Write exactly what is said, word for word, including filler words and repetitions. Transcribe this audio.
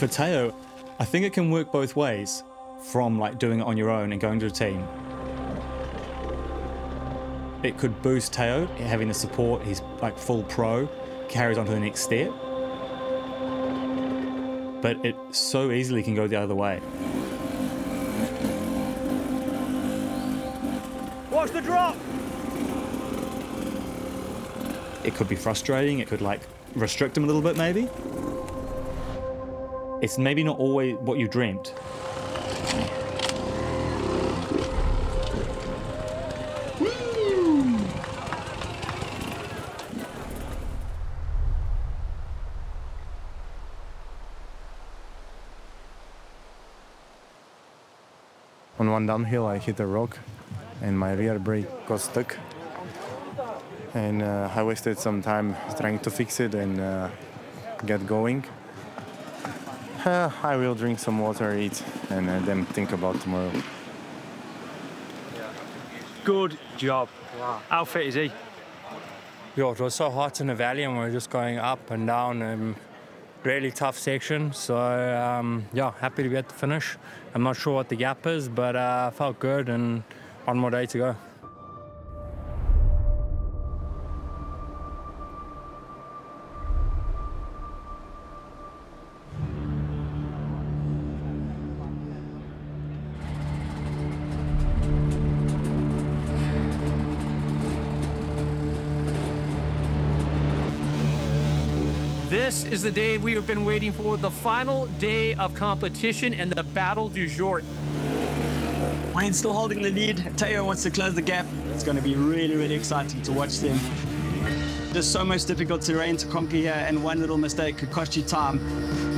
For Teo, I think it can work both ways, from like doing it on your own and going to a team. It could boost Teo, having the support, he's like full pro, carries on to the next step. But it so easily can go the other way. Watch the drop! It could be frustrating, it could like restrict him a little bit maybe. It's maybe not always what you dreamt. On one downhill I hit a rock and my rear brake got stuck. And uh, I wasted some time trying to fix it and uh, get going. Uh, I will drink some water, eat, and uh, then think about tomorrow. Good job. Wow. How fit is he? Yeah, it was so hot in the valley and we were just going up and down. Um, really tough section. So, um, yeah, happy to be at the finish. I'm not sure what the gap is, but uh, felt good and one more day to go. This is the day we have been waiting for, the final day of competition and the battle du jour. Wayne's still holding the lead. Teo wants to close the gap. It's going to be really, really exciting to watch them. There's so much difficult terrain to conquer here, and one little mistake could cost you time.